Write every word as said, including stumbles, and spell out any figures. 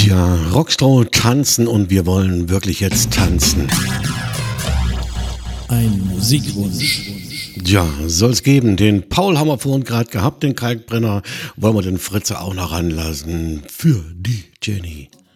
Ja, Rockstroh tanzen und wir wollen wirklich jetzt tanzen. Ein Musikwunsch. Ja, soll es geben. Den Paul haben wir vorhin gerade gehabt, den Kalkbrenner. Wollen wir den Fritze auch noch ranlassen für die Jenny.